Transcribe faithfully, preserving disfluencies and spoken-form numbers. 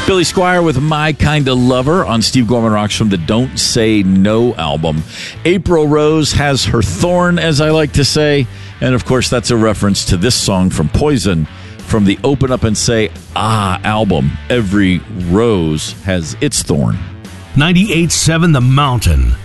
Billy Squier with My Kinda Lover on Steve Gorman Rocks from the Don't Say No album. April Rose has her thorn, as I like to say. And, of course, that's a reference to this song from Poison from the Open Up and Say Ah album. Every rose has its thorn. ninety-eight point seven The Mountain.